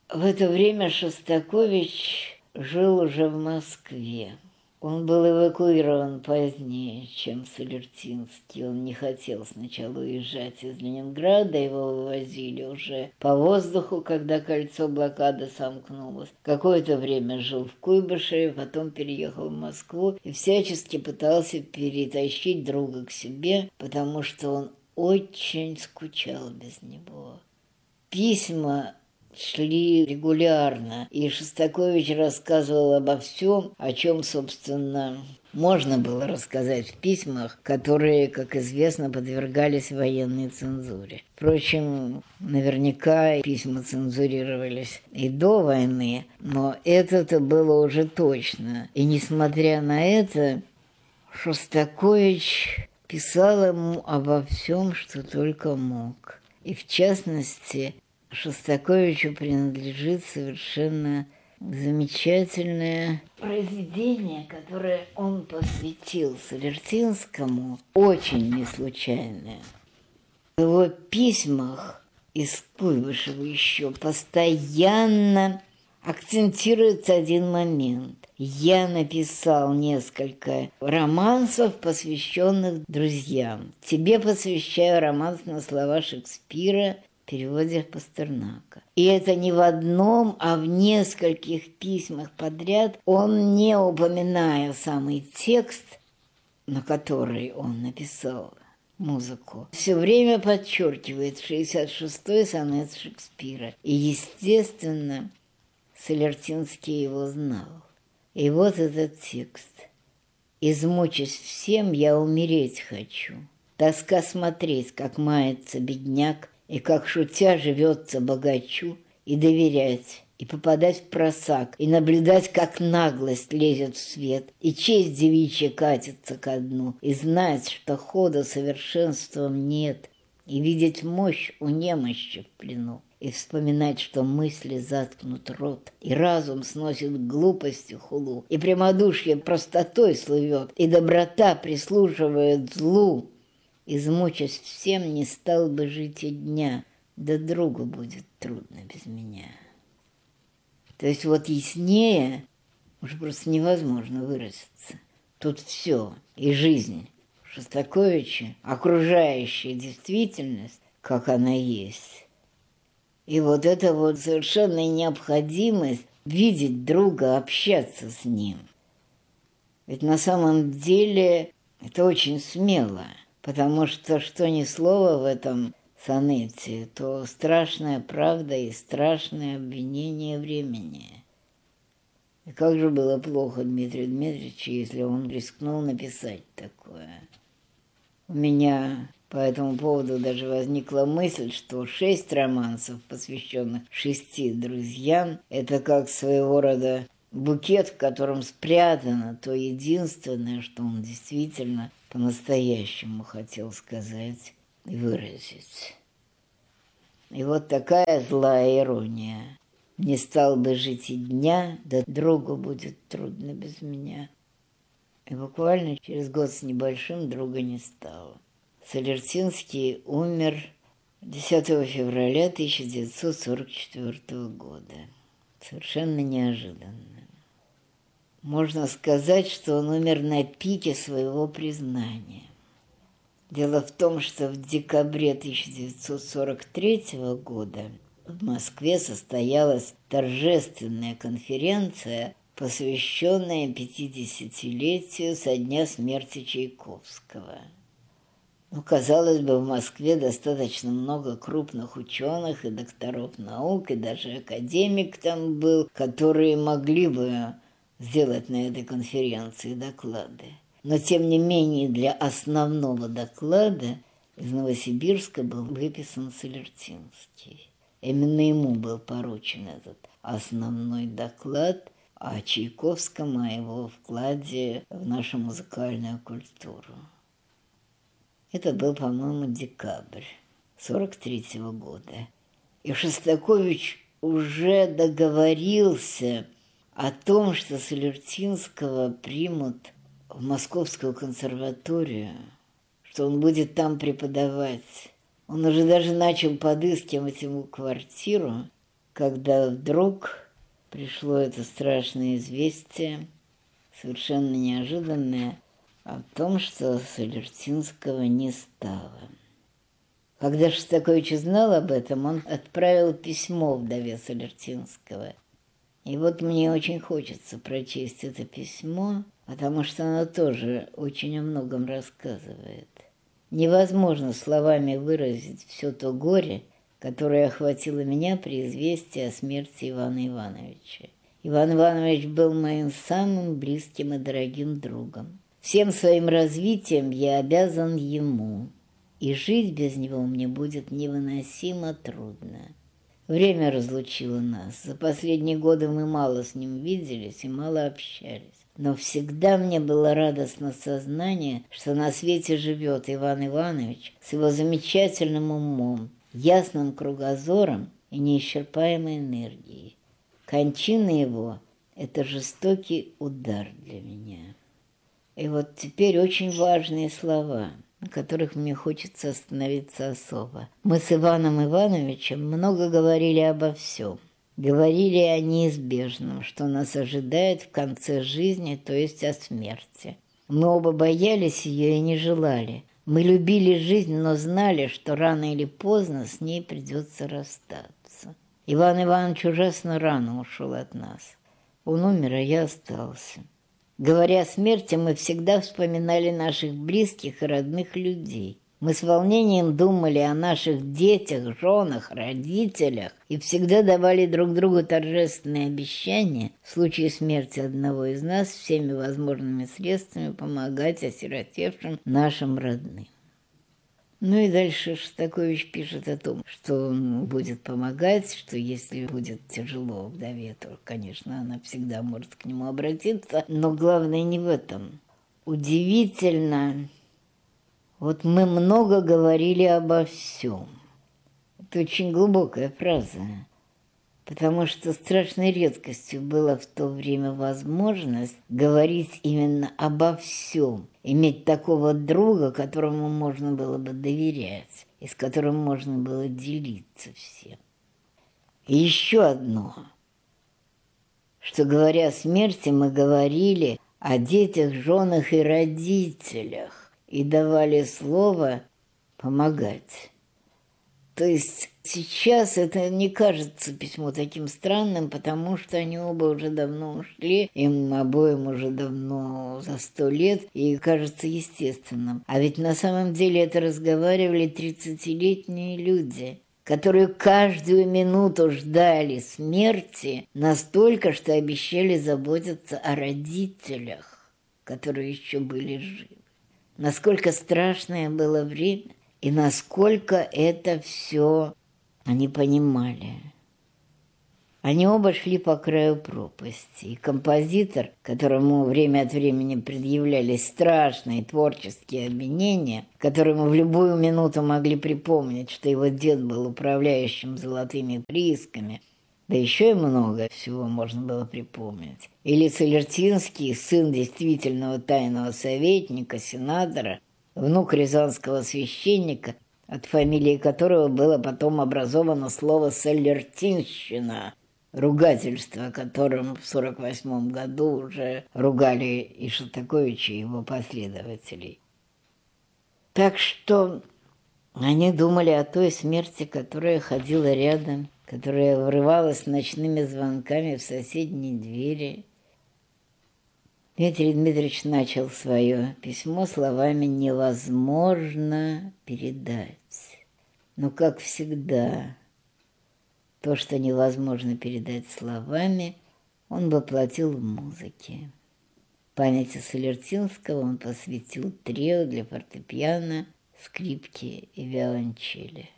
В это время Шостакович жил уже в Москве. Он был эвакуирован позднее, чем Солертинский. Он не хотел сначала уезжать из Ленинграда, его вывозили уже по воздуху, когда кольцо блокады сомкнулось. Какое-то время жил в Куйбышеве, потом переехал в Москву и всячески пытался перетащить друга к себе, потому что он очень скучал без него. Письма шли регулярно, и Шостакович рассказывал обо всем, о чем, собственно, можно было рассказать в письмах, которые, как известно, подвергались военной цензуре. Впрочем, наверняка письма цензурировались и до войны, но это-то было уже точно. И несмотря на это, Шостакович писал ему обо всем, что только мог. И в частности, Шостаковичу принадлежит совершенно замечательное произведение, которое он посвятил Солертинскому, очень неслучайное. В его письмах из Куйбышева еще постоянно акцентируется один момент. Я написал несколько романсов, посвященных друзьям. Тебе посвящаю романс на слова Шекспира в переводе Пастернака. И это не в одном, а в нескольких письмах подряд, он, не упоминая самый текст, на который он написал музыку, все время подчеркивает 66-й сонет Шекспира. И, естественно, Солертинский его знал. И вот этот текст. «Измучусь всем, я умереть хочу. Тоска смотреть, как мается бедняк, и как, шутя, живется богачу, и доверять, и попадать в просак, и наблюдать, как наглость лезет в свет, и честь девичья катится ко дну, и знать, что хода совершенством нет, и видеть мощь у немощи в плену, и вспоминать, что мысли заткнут рот, и разум сносит глупостью хулу, и прямодушие простотой слывет, и доброта прислушивает злу. Измучась всем, не стал бы жить и дня, да другу будет трудно без меня». То есть вот яснее уже просто невозможно выразиться. Тут все, и жизнь Шостаковича, окружающая действительность, как она есть. И вот эта вот совершенная необходимость видеть друга, общаться с ним. Ведь на самом деле это очень смело, потому что ни слово в этом сонете, то страшная правда и страшное обвинение времени. И как же было плохо Дмитрию Дмитриевичу, если он рискнул написать такое. У меня по этому поводу даже возникла мысль, что 6 романсов, посвященных 6 друзьям, это как своего рода букет, в котором спрятано то единственное, что он действительно по-настоящему хотел сказать и выразить. И вот такая злая ирония. «Не стал бы жить и дня, да другу будет трудно без меня». И буквально через год с небольшим друга не стало. Солертинский умер 10 февраля 1944 года. Совершенно неожиданно. Можно сказать, что он умер на пике своего признания. Дело в том, что в декабре 1943 года в Москве состоялась торжественная конференция, посвященная 50-летию со дня смерти Чайковского. Казалось бы, в Москве достаточно много крупных ученых и докторов наук, и даже академик там был, которые могли бы сделать на этой конференции доклады. Но, тем не менее, для основного доклада из Новосибирска был выписан Солертинский. Именно ему был поручен этот основной доклад о Чайковском, о его вкладе в нашу музыкальную культуру. Это был, по-моему, декабрь 1943 года. И Шостакович уже договорился о том, что Солертинского примут в Московскую консерваторию, что он будет там преподавать. Он уже даже начал подыскивать ему квартиру, когда вдруг пришло это страшное известие, совершенно неожиданное, о том, что Солженицына не стало. Когда Шостакович узнал об этом, он отправил письмо вдове Солженицына. И вот мне очень хочется прочесть это письмо, потому что оно тоже очень о многом рассказывает. Невозможно словами выразить все то горе, которое охватило меня при известии о смерти Ивана Ивановича. Иван Иванович был моим самым близким и дорогим другом. Всем своим развитием я обязан ему, и жить без него мне будет невыносимо трудно. Время разлучило нас. За последние годы мы мало с ним виделись и мало общались. Но всегда мне было радостно сознание, что на свете живет Иван Иванович с его замечательным умом, ясным кругозором и неисчерпаемой энергией. Кончина его – это жестокий удар для меня. И вот теперь очень важные слова, на которых мне хочется остановиться особо. Мы с Иваном Ивановичем много говорили обо всем. Говорили о неизбежном, что нас ожидает в конце жизни, то есть о смерти. Мы оба боялись ее и не желали. Мы любили жизнь, но знали, что рано или поздно с ней придется расстаться. Иван Иванович ужасно рано ушел от нас. Он умер, а я остался. Говоря о смерти, мы всегда вспоминали наших близких и родных людей. Мы с волнением думали о наших детях, женах, родителях и всегда давали друг другу торжественные обещания в случае смерти одного из нас всеми возможными средствами помогать осиротевшим нашим родным. Ну и дальше Шостакович пишет о том, что он будет помогать, что если будет тяжело вдове, то, конечно, она всегда может к нему обратиться. Но главное не в этом. Удивительно, вот мы много говорили обо всем. Это очень глубокая фраза, потому что страшной редкостью была в то время возможность говорить именно обо всем, иметь такого друга, которому можно было бы доверять, и с которым можно было делиться всем. И еще одно, что, говоря о смерти, мы говорили о детях, женах и родителях, и давали слово помогать. То есть сейчас это не кажется письмо таким странным, потому что они оба уже давно ушли, им обоим уже давно за 100 лет, и кажется естественным. А ведь на самом деле это разговаривали 30-летние люди, которые каждую минуту ждали смерти настолько, что обещали заботиться о родителях, которые еще были живы. Насколько страшное было время, и насколько это все они понимали. Они оба шли по краю пропасти, и композитор, которому время от времени предъявлялись страшные творческие обвинения, которому в любую минуту могли припомнить, что его дед был управляющим золотыми приисками, да еще и много всего можно было припомнить. Или Солженицын, сын действительного тайного советника, сенатора, внук рязанского священника, от фамилии которого было потом образовано слово «солертинщина», ругательство, которым в 1948 году уже ругали и Шостаковича, и его последователей. Так что они думали о той смерти, которая ходила рядом, которая врывалась ночными звонками в соседние двери. Дмитрий Дмитриевич начал свое письмо словами «невозможно передать». Но, как всегда, то, что невозможно передать словами, он воплотил в музыке. Памяти Солженицына он посвятил трио для фортепиано, скрипки и виолончели.